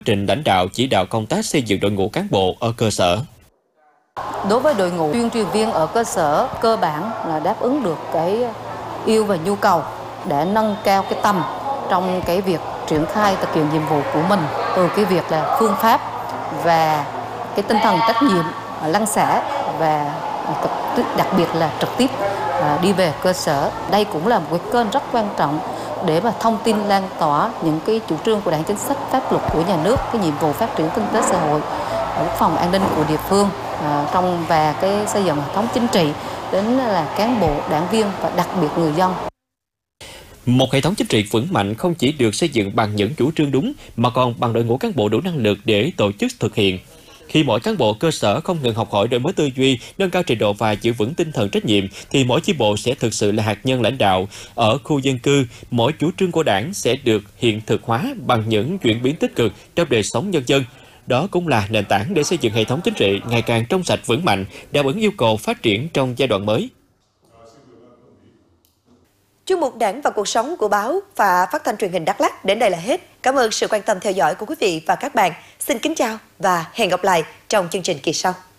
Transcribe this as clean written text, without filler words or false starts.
trình lãnh đạo chỉ đạo công tác xây dựng đội ngũ cán bộ ở cơ sở. Đối với đội ngũ tuyên truyền viên ở cơ sở, cơ bản là đáp ứng được cái yêu và nhu cầu để nâng cao cái tầm trong cái việc triển khai thực hiện nhiệm vụ của mình, từ cái việc là phương pháp và cái tinh thần trách nhiệm lăn xả và đặc biệt là trực tiếp đi về cơ sở. Đây cũng là một cái kênh rất quan trọng để mà thông tin lan tỏa những cái chủ trương của Đảng, chính sách pháp luật của nhà nước, cái nhiệm vụ phát triển kinh tế xã hội, quốc phòng an ninh của địa phương trong và cái xây dựng hệ thống chính trị đến là cán bộ, đảng viên và đặc biệt người dân. Một hệ thống chính trị vững mạnh không chỉ được xây dựng bằng những chủ trương đúng mà còn bằng đội ngũ cán bộ đủ năng lực để tổ chức thực hiện. Khi mỗi cán bộ cơ sở không ngừng học hỏi, đổi mới tư duy, nâng cao trình độ và giữ vững tinh thần trách nhiệm, thì mỗi chi bộ sẽ thực sự là hạt nhân lãnh đạo. Ở khu dân cư, mỗi chủ trương của Đảng sẽ được hiện thực hóa bằng những chuyển biến tích cực trong đời sống nhân dân. Đó cũng là nền tảng để xây dựng hệ thống chính trị ngày càng trong sạch vững mạnh, đáp ứng yêu cầu phát triển trong giai đoạn mới. Chuyên mục Đảng và cuộc sống của báo và phát thanh truyền hình Đắk Lắk đến đây là hết. Cảm ơn sự quan tâm theo dõi của quý vị và các bạn. Xin kính chào và hẹn gặp lại trong chương trình kỳ sau.